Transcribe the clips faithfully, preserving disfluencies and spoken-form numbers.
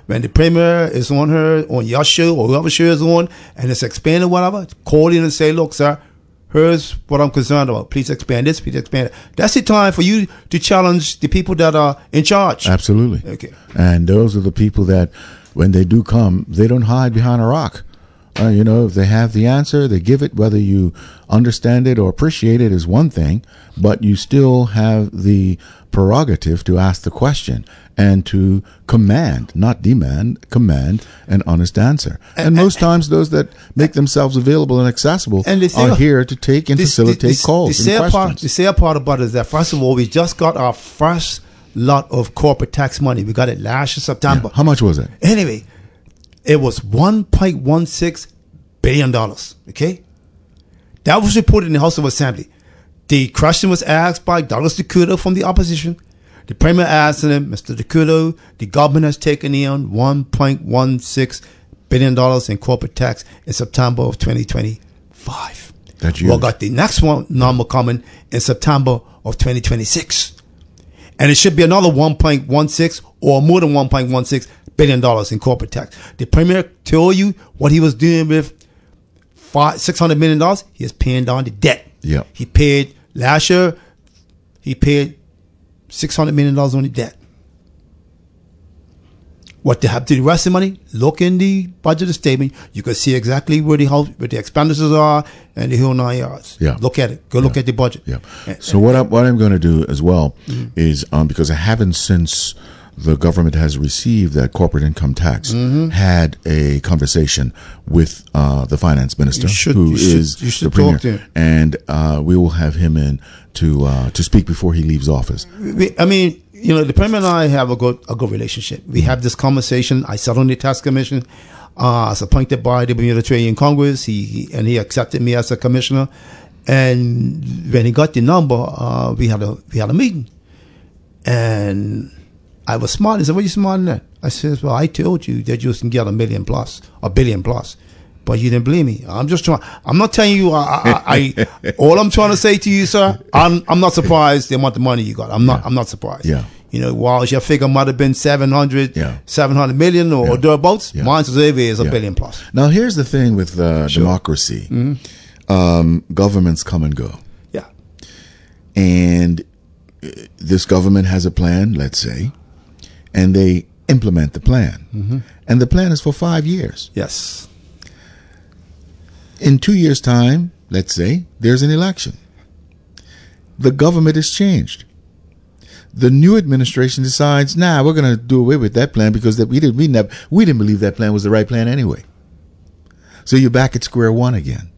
when the premier is on her, on your show, or whoever show is on, and it's expanding whatever, call in and say, look, sir, here's what I'm concerned about. Please expand this, please expand it. That's the time for you to challenge the people that are in charge. Absolutely. Okay. And those are the people that, when they do come, they don't hide behind a rock. Uh, you know, if they have the answer, they give it. Whether you understand it or appreciate it is one thing, but you still have the prerogative to ask the question and to command, not demand, command an honest answer. And, and most and, times those that make themselves available and accessible and are here to take and this, facilitate this, calls the, the and questions. Part, the sad part about it is that, first of all, we just got our first lot of corporate tax money. We got it last September. Yeah. How much was it? Anyway, it was one point one six billion dollars. Okay? That was reported in the House of Assembly. The question was asked by Douglas Dekuto from the opposition. The premier asked him, Mister Dekuto, the government has taken in one point one six billion dollars in corporate tax in September of twenty twenty-five. That's huge. We got the next one number coming in September of twenty twenty-six. And it should be another one point one six or more than one point one six billion dollars in corporate tax. The premier told you what he was doing with five, six hundred million dollars. He is paying down the debt. Yeah. He paid last year, he paid six hundred million dollars on the debt. What they have to do the rest of the money, look in the budget statement. You can see exactly where the house, where the expenditures are and the whole nine yards. Yeah. Look at it. Go look yeah. at the budget. Yeah. And, so what, I, what I'm going to do as well mm-hmm. is, um, because I haven't since the government has received that corporate income tax, mm-hmm. had a conversation with uh, the finance minister, should, who you is should, you should the premier, to him. and uh, we will have him in to uh, to speak before he leaves office. We, I mean, you know, the premier and I have a good a good relationship. We have this conversation. I sat on the tax commission. Uh, I was appointed by the Bermuda Trade Congress. He, he and he accepted me as a commissioner. And when he got the number, uh, we had a we had a meeting, and I was smart. He said, "What are you smarting at?" I said, "Well, I told you that you can get a million plus, a billion plus, but you didn't believe me. I'm just trying. I'm not telling you. I, I, I all I'm trying to say to you, sir, I'm I'm not surprised the amount of money you got. I'm not. Yeah. I'm not surprised. Yeah. You know, while your figure might have been seven hundred, yeah. seven hundred million or, yeah. or thereabouts, yeah. mine's is a yeah. billion plus. Now, here's the thing with uh, sure. democracy: mm-hmm. um, governments come and go. Yeah. And this government has a plan, let's say, and they implement the plan. Mm-hmm. And the plan is for five years. Yes. In two years' time, let's say, there's an election. The government is changed. The new administration decides, nah, we're going to do away with that plan because that we didn't we never we didn't believe that plan was the right plan anyway. So you're back at square one again.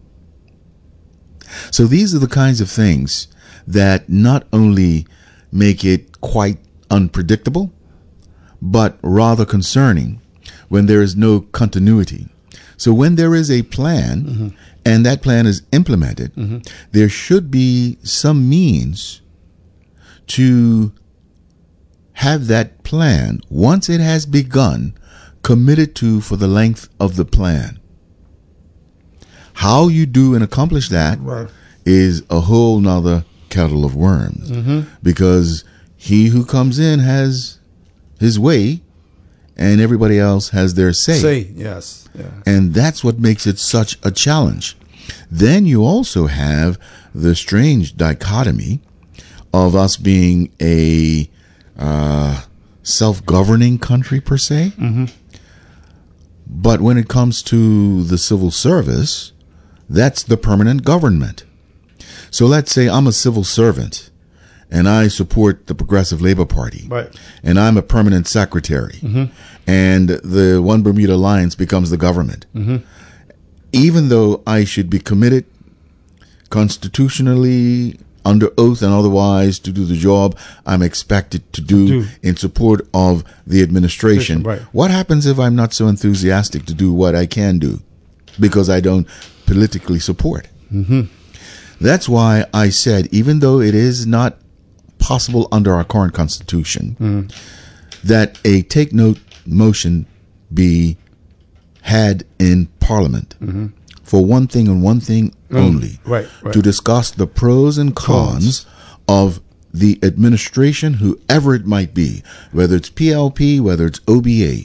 So these are the kinds of things that not only make it quite unpredictable, but rather concerning when there is no continuity. So when there is a plan mm-hmm. and that plan is implemented, mm-hmm. there should be some means to have that plan, once it has begun, committed to for the length of the plan. How you do and accomplish that right. is a whole nother kettle of worms, mm-hmm. because he who comes in has his way and everybody else has their say. Say, yes. Yeah. And that's what makes it such a challenge. Then you also have the strange dichotomy of us being a uh, self-governing country per se. Mm-hmm. But when it comes to the civil service, that's the permanent government. So let's say I'm a civil servant and I support the Progressive Labor Party. Right. And I'm a permanent secretary. Mm-hmm. And the One Bermuda Alliance becomes the government. Mm-hmm. Even though I should be committed constitutionally, under oath and otherwise, to do the job I'm expected to do, do. in support of the administration. Right. What happens if I'm not so enthusiastic to do what I can do because I don't politically support? Mm-hmm. That's why I said, even though it is not possible under our current constitution, mm-hmm. that a take note motion be had in Parliament mm-hmm. for one thing and one thing mm. only, right, right. to discuss the pros and cons, cons of the administration, whoever it might be, whether it's P L P, whether it's O B A,